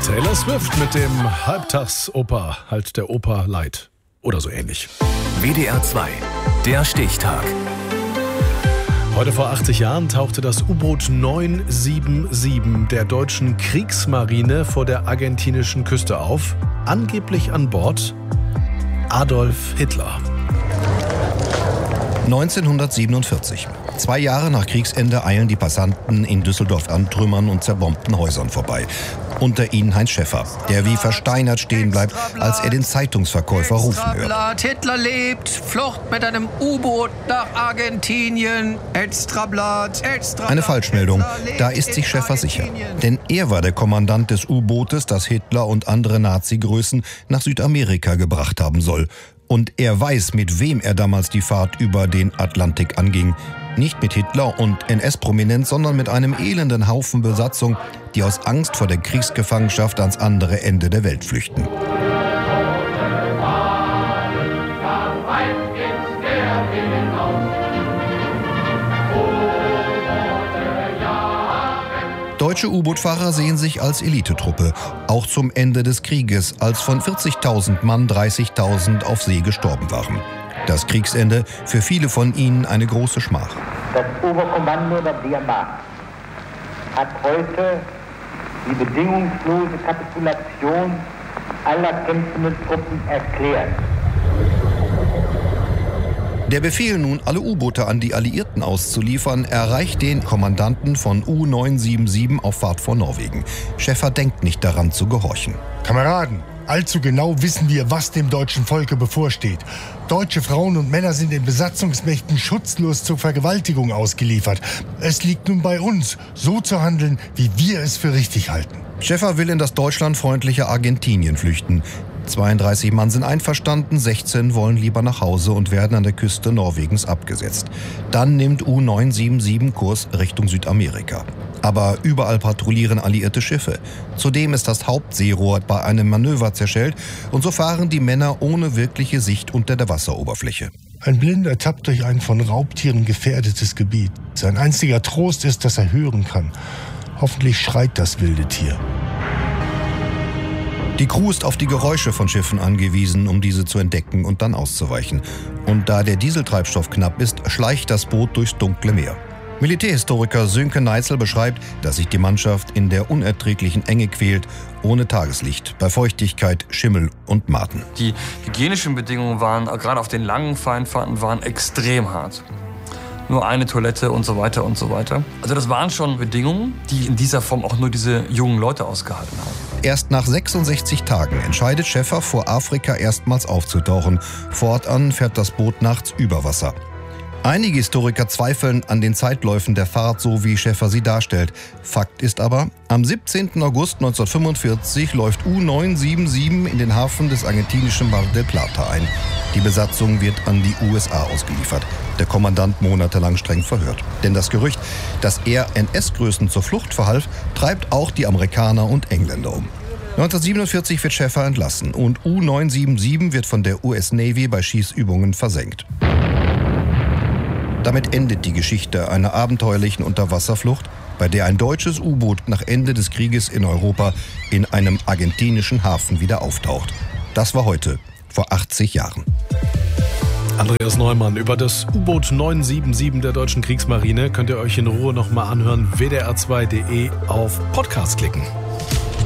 Taylor Swift mit dem Halbtagsoper, halt der Oper Light oder so ähnlich. WDR 2, der Stichtag. Heute vor 80 Jahren tauchte das U-Boot 977 der deutschen Kriegsmarine vor der argentinischen Küste auf. Angeblich an Bord Adolf Hitler. 1947. 2 Jahre nach Kriegsende eilen die Passanten in Düsseldorf an Trümmern und zerbombten Häusern vorbei. Unter ihnen Heinz Schäffer, der wie versteinert stehen bleibt, als er den Zeitungsverkäufer rufen hört. Hitler lebt, Flucht mit einem U-Boot nach Argentinien, Extrablatt, Extrablatt. Eine Falschmeldung, da ist sich Schäffer sicher. Denn er war der Kommandant des U-Bootes, das Hitler und andere Nazi-Größen nach Südamerika gebracht haben soll. Und er weiß, mit wem er damals die Fahrt über den Atlantik anging. Nicht mit Hitler und NS-Prominenz, sondern mit einem elenden Haufen Besatzung, die aus Angst vor der Kriegsgefangenschaft ans andere Ende der Welt flüchten. Deutsche U-Boot-Fahrer sehen sich als Elitetruppe, auch zum Ende des Krieges, als von 40.000 Mann 30.000 auf See gestorben waren. Das Kriegsende für viele von ihnen eine große Schmach. Das Oberkommando der Wehrmacht hat heute die bedingungslose Kapitulation aller kämpfenden Truppen erklärt. Der Befehl, nun alle U-Boote an die Alliierten auszuliefern, erreicht den Kommandanten von U-977 auf Fahrt vor Norwegen. Schäffer denkt nicht daran zu gehorchen. Kameraden, allzu genau wissen wir, was dem deutschen Volke bevorsteht. Deutsche Frauen und Männer sind den Besatzungsmächten schutzlos zur Vergewaltigung ausgeliefert. Es liegt nun bei uns, so zu handeln, wie wir es für richtig halten. Schäffer will in das deutschlandfreundliche Argentinien flüchten. 32 Mann sind einverstanden, 16 wollen lieber nach Hause und werden an der Küste Norwegens abgesetzt. Dann nimmt U-977 Kurs Richtung Südamerika. Aber überall patrouillieren alliierte Schiffe. Zudem ist das Hauptseerohr bei einem Manöver zerschellt und so fahren die Männer ohne wirkliche Sicht unter der Wasseroberfläche. Ein Blinder tappt durch ein von Raubtieren gefährdetes Gebiet. Sein einziger Trost ist, dass er hören kann. Hoffentlich schreit das wilde Tier. Die Crew ist auf die Geräusche von Schiffen angewiesen, um diese zu entdecken und dann auszuweichen. Und da der Dieseltreibstoff knapp ist, schleicht das Boot durchs dunkle Meer. Militärhistoriker Sönke Neitzel beschreibt, dass sich die Mannschaft in der unerträglichen Enge quält, ohne Tageslicht, bei Feuchtigkeit, Schimmel und Maden. Die hygienischen Bedingungen waren, gerade auf den langen Feinfahrten, waren extrem hart. Nur eine Toilette und so weiter und so weiter. Also das waren schon Bedingungen, die in dieser Form auch nur diese jungen Leute ausgehalten haben. Erst nach 66 Tagen entscheidet Schäffer, vor Afrika erstmals aufzutauchen. Fortan fährt das Boot nachts über Wasser. Einige Historiker zweifeln an den Zeitläufen der Fahrt, so wie Schäffer sie darstellt. Fakt ist aber, am 17. August 1945 läuft U-977 in den Hafen des argentinischen Mar del Plata ein. Die Besatzung wird an die USA ausgeliefert. Der Kommandant monatelang streng verhört. Denn das Gerücht, dass er NS-Größen zur Flucht verhalf, treibt auch die Amerikaner und Engländer um. 1947 wird Schäffer entlassen und U-977 wird von der US Navy bei Schießübungen versenkt. Damit endet die Geschichte einer abenteuerlichen Unterwasserflucht, bei der ein deutsches U-Boot nach Ende des Krieges in Europa in einem argentinischen Hafen wieder auftaucht. Das war heute, vor 80 Jahren. Andreas Neumann über das U-Boot 977 der deutschen Kriegsmarine könnt ihr euch in Ruhe nochmal anhören. WDR2.de auf Podcast klicken.